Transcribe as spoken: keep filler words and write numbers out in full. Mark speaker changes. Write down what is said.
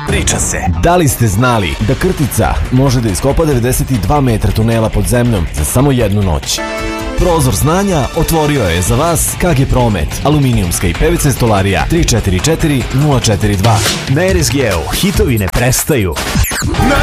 Speaker 1: priča se.
Speaker 2: Da li ste znali da Krtica može da iskopa devedeset dva metra tunela pod zemljom za samo jednu noć? Prozor znanja otvorio je za vas K G Promet, aluminijumska i P V C stolarija tri četiri četiri nula četiri dva.
Speaker 1: Na R S G-u hitovi ne prestaju.